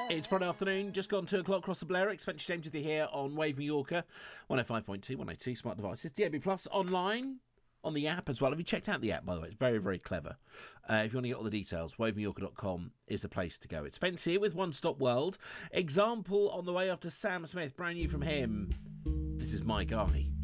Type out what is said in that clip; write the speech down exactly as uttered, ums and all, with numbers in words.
It's Friday afternoon, just gone two o'clock across the Blarick. Spencer James with you here on Wave Mallorca, one oh five point two, one oh two smart devices, D A B Plus online, on the app as well. Have you checked out the app, by the way? It's very, very clever. Uh, if you want to get all the details, wave mallorca dot com is the place to go. It's Spence here with One Stop World. Example on the way after Sam Smith, brand new from him. This is My Guy.